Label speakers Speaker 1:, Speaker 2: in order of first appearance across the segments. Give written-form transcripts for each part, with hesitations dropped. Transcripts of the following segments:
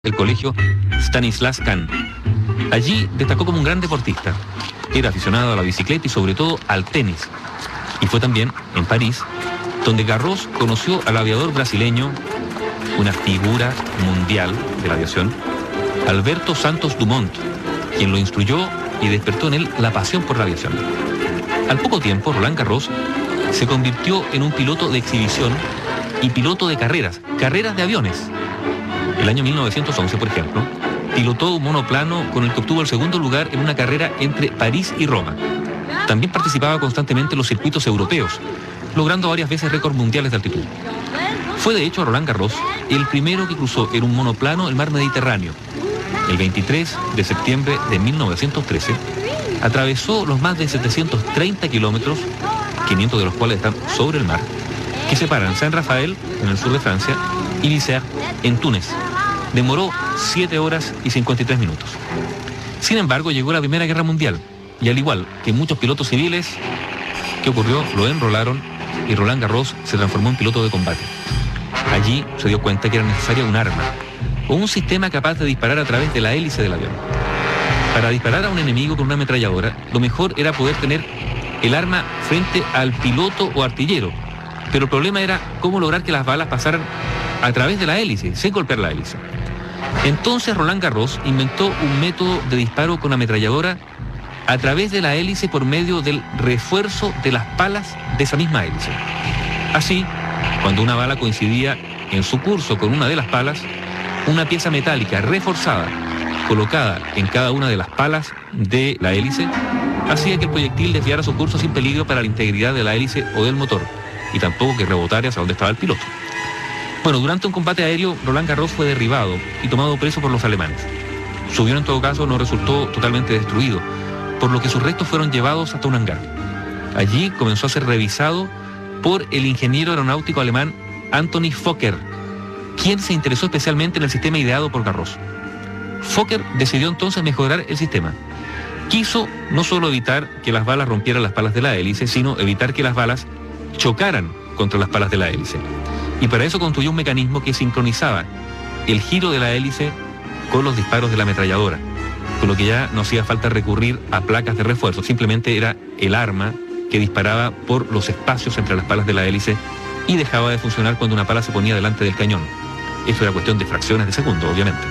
Speaker 1: el colegio Stanislas Kahn. Allí destacó como un gran deportista. Era aficionado a la bicicleta y sobre todo al tenis. Y fue también en París donde Garros conoció al aviador brasileño, una figura mundial de la aviación, Alberto Santos Dumont, quien lo instruyó y despertó en él la pasión por la aviación. Al poco tiempo, Roland Garros se convirtió en un piloto de exhibición y piloto de carreras de aviones. El año 1911, por ejemplo, pilotó un monoplano con el que obtuvo el segundo lugar en una carrera entre París y Roma. También participaba constantemente en los circuitos europeos, logrando varias veces récords mundiales de altitud. Fue de hecho Roland Garros el primero que cruzó en un monoplano el mar Mediterráneo. El 23 de septiembre de 1913, atravesó los más de 730 kilómetros, 500 de los cuales están sobre el mar, que separan Saint-Raphaël, en el sur de Francia, y Nice, en Túnez. Demoró 7 horas y 53 minutos. Sin embargo, llegó la Primera Guerra Mundial, y al igual que muchos pilotos civiles, ¿qué ocurrió? Lo enrolaron y Roland Garros se transformó en piloto de combate. Allí se dio cuenta que era necesaria un arma, o un sistema capaz de disparar a través de la hélice del avión. Para disparar a un enemigo con una ametralladora, lo mejor era poder tener el arma frente al piloto o artillero, pero el problema era cómo lograr que las balas pasaran a través de la hélice, sin golpear la hélice. Entonces Roland Garros inventó un método de disparo con ametralladora a través de la hélice por medio del refuerzo de las palas de esa misma hélice. Así, cuando una bala coincidía en su curso con una de las palas, una pieza metálica reforzada, colocada en cada una de las palas de la hélice, hacía que el proyectil desviara su curso sin peligro para la integridad de la hélice o del motor, y tampoco que rebotara hacia donde estaba el piloto. Bueno, durante un combate aéreo, Roland Garros fue derribado y tomado preso por los alemanes. Su avión en todo caso no resultó totalmente destruido, por lo que sus restos fueron llevados hasta un hangar. Allí comenzó a ser revisado por el ingeniero aeronáutico alemán Anthony Fokker, quien se interesó especialmente en el sistema ideado por Garros. Fokker decidió entonces mejorar el sistema. Quiso no solo evitar que las balas rompieran las palas de la hélice, sino evitar que las balas chocaran contra las palas de la hélice. Y para eso construyó un mecanismo que sincronizaba el giro de la hélice con los disparos de la ametralladora, con lo que ya no hacía falta recurrir a placas de refuerzo, simplemente era el arma que disparaba por los espacios entre las palas de la hélice y dejaba de funcionar cuando una pala se ponía delante del cañón. Esto era cuestión de fracciones de segundo, obviamente.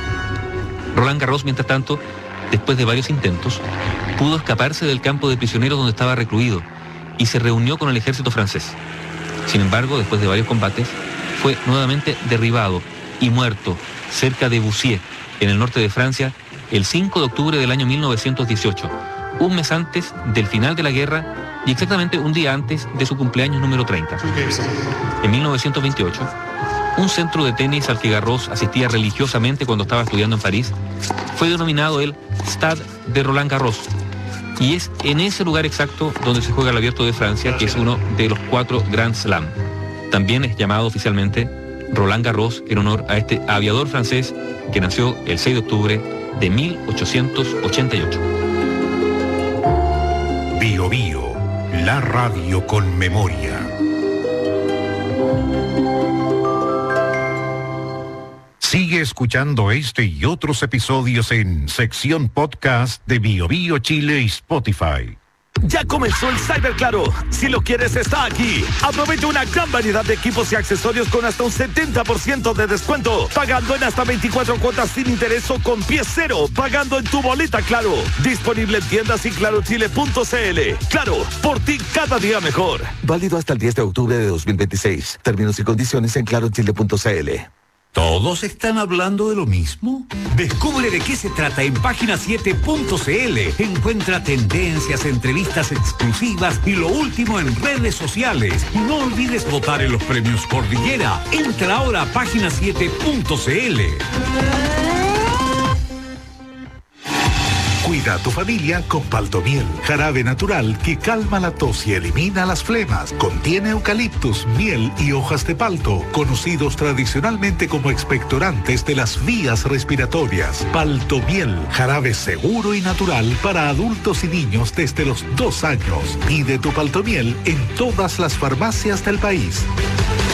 Speaker 1: Roland Garros, mientras tanto, después de varios intentos, pudo escaparse del campo de prisioneros donde estaba recluido y se reunió con el ejército francés. Sin embargo, después de varios combates, fue nuevamente derribado y muerto cerca de Boussier, en el norte de Francia, el 5 de octubre del año 1918, un mes antes del final de la guerra y exactamente un día antes de su cumpleaños número 30. En 1928, un centro de tenis al que Garros asistía religiosamente cuando estaba estudiando en París fue denominado el Stade de Roland Garros, y es en ese lugar exacto donde se juega el Abierto de Francia, que es uno de los 4 Grand Slam. También es llamado oficialmente Roland Garros en honor a este aviador francés que nació el 6 de octubre de 1888.
Speaker 2: Bio Bio, la radio con memoria. Sigue escuchando este y otros episodios en sección podcast de Bio Bio Chile y Spotify.
Speaker 3: Ya comenzó el Cyber Claro. Si lo quieres, está aquí. Aprovecha una gran variedad de equipos y accesorios con hasta un 70% de descuento, pagando en hasta 24 cuotas sin interés o con pie cero, pagando en tu boleta Claro. Disponible en tiendas y clarochile.cl. Claro, por ti cada día mejor. Válido hasta el 10 de octubre de 2026. Términos y condiciones en clarochile.cl.
Speaker 4: ¿Todos están hablando de lo mismo? Descubre de qué se trata en página7.cl. Encuentra tendencias, entrevistas exclusivas y lo último en redes sociales. Y no olvides votar en los premios Cordillera. Entra ahora a página7.cl.
Speaker 2: Cuida a tu familia con Paltomiel, jarabe natural que calma la tos y elimina las flemas. Contiene eucaliptus, miel y hojas de palto, conocidos tradicionalmente como expectorantes de las vías respiratorias. Paltomiel, jarabe seguro y natural para adultos y niños desde los 2 años. Pide tu Paltomiel en todas las farmacias del país.